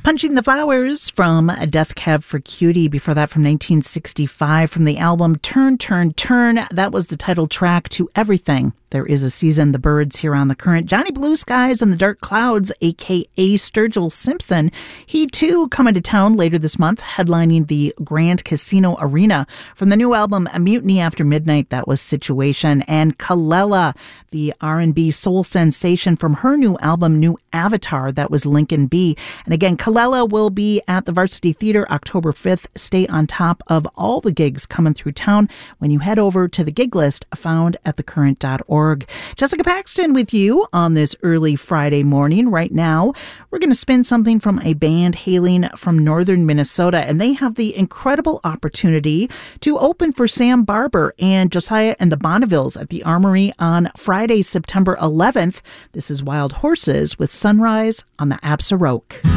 Punching the Flowers from Death Cab for Cutie. Before that, from 1965, from the album Turn, Turn, Turn. That was the title track to Everything. There is a Season, The Birds here on The Current. Johnny Blue Skies and the Dark Clouds, a.k.a. Sturgill Simpson. He, too, coming to town later this month, headlining the Grand Casino Arena. From the new album, A Mutiny After Midnight, that was Situation. And Kelela, the R&B soul sensation from her new album, New Avatar, that was Lincoln B. And again, Kelela will be at the Varsity Theater October 5th. Stay on top of all the gigs coming through town when you head over to the gig list found at thecurrent.org. Jessica Paxton with you on this early Friday morning. Right now, we're going to spin something from a band hailing from northern Minnesota, and they have the incredible opportunity to open for Sam Barber and Josiah and the Bonnevilles at the Armory on Friday, September 11th. This is Wild Horses with Sunrise on the Absaroke.